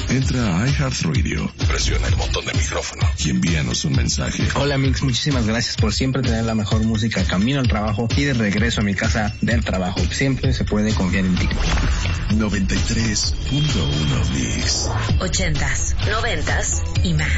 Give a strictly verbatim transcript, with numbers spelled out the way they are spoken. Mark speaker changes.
Speaker 1: Entra a iHeartRadio, presiona el botón de micrófono y envíanos un mensaje.
Speaker 2: Hola Mix, muchísimas gracias por siempre tener la mejor música camino al trabajo y de regreso a mi casa del trabajo. Siempre se puede confiar en ti.
Speaker 1: noventa y tres punto uno Mix.
Speaker 3: Ochentas, noventas y más.